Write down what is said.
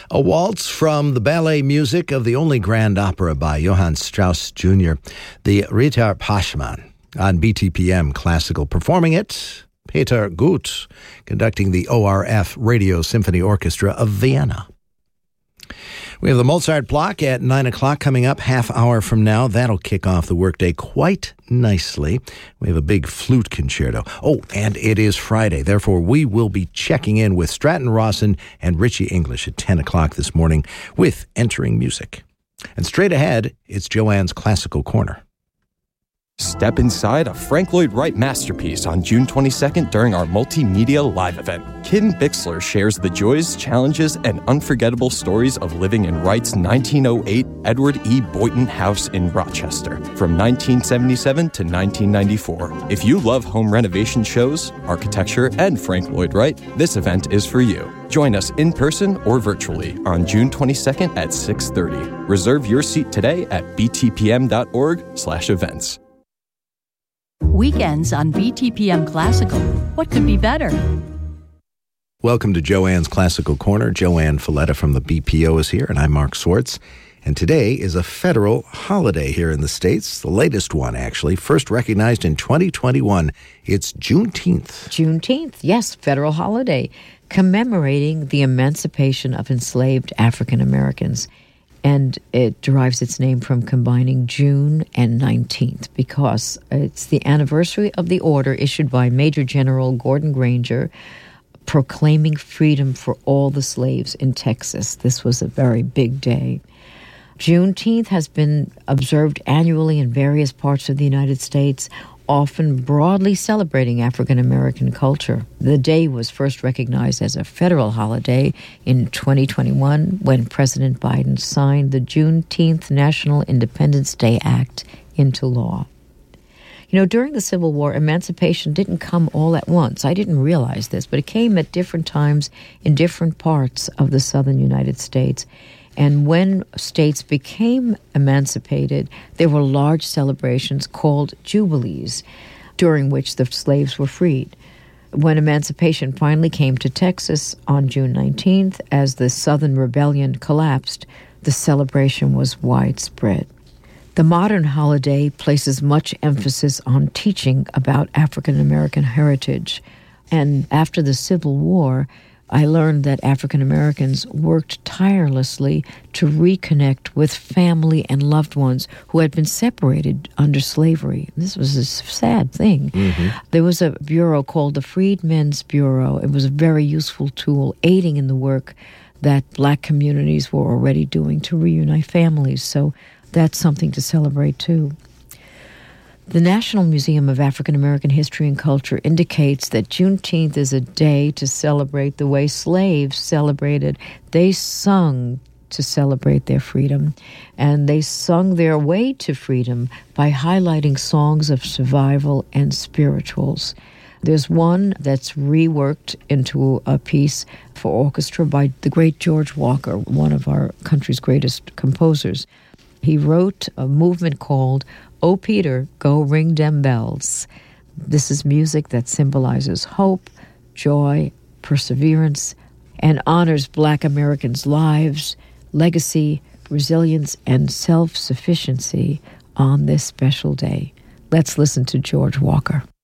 A waltz from the ballet music of the only grand opera by Johann Strauss Jr., the Ritter Paschmann, on BTPM Classical. Performing it, Peter Gut, conducting the ORF Radio Symphony Orchestra of Vienna. We have the Mozart block at 9 o'clock coming up, half hour from now. That'll kick off the workday quite nicely. We have a big flute concerto. Oh, and it is Friday. Therefore, we will be checking in with Stratton Rawson and Richie English at 10 o'clock this morning with Entering Music. And straight ahead, it's Joanne's Classical Corner. Step inside a Frank Lloyd Wright masterpiece on June 22nd during our multimedia live event. Kim Bixler shares the joys, challenges, and unforgettable stories of living in Wright's 1908 Edward E. Boynton House in Rochester from 1977 to 1994. If you love home renovation shows, architecture, and Frank Lloyd Wright, this event is for you. Join us in person or virtually on June 22nd at 6:30. Reserve your seat today at btpm.org/events. Weekends on BTPM Classical. What could be better? Welcome to Joanne's Classical Corner. Joanne Falletta from the BPO is here, and I'm Mark Swartz. And today is a federal holiday here in the States, the latest one, actually, first recognized in 2021. It's Juneteenth. Juneteenth, yes, federal holiday, commemorating the emancipation of enslaved African Americans. And it derives its name from combining June and 19th because it's the anniversary of the order issued by Major General Gordon Granger proclaiming freedom for all the slaves in Texas. This was a very big day. Juneteenth has been observed annually in various parts of the United States, often broadly celebrating African American culture. The day was first recognized as a federal holiday in 2021 when President Biden signed the Juneteenth National Independence Day Act into law. You know, during the Civil War, emancipation didn't come all at once. I didn't realize this, but it came at different times in different parts of the southern United States. And when states became emancipated, there were large celebrations called jubilees, during which the slaves were freed. When emancipation finally came to Texas on June 19th, as the Southern Rebellion collapsed, the celebration was widespread. The modern holiday places much emphasis on teaching about African American heritage. And after the Civil War, I learned that African Americans worked tirelessly to reconnect with family and loved ones who had been separated under slavery. This was a sad thing. Mm-hmm. There was a bureau called the Freedmen's Bureau. It was a very useful tool aiding in the work that Black communities were already doing to reunite families. So that's something to celebrate too. The National Museum of African American History and Culture indicates that Juneteenth is a day to celebrate the way slaves celebrated. They sung to celebrate their freedom, and they sung their way to freedom by highlighting songs of survival and spirituals. There's one that's reworked into a piece for orchestra by the great George Walker, one of our country's greatest composers. He wrote a movement called "Oh Peter, Go Ring Dem Bells." This is music that symbolizes hope, joy, perseverance, and honors Black Americans' lives, legacy, resilience, and self-sufficiency on this special day. Let's listen to George Walker.